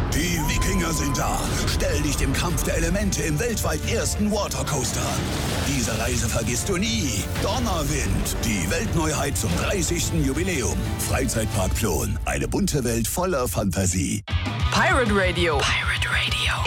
Die Wikinger sind da. Stell dich dem Kampf der Elemente im weltweit ersten Watercoaster. Diese Reise vergisst du nie. Donnerwind, die Weltneuheit zum 30. Jubiläum. Freizeitpark Plon, eine bunte Welt voller Fantasie. Pirate Radio.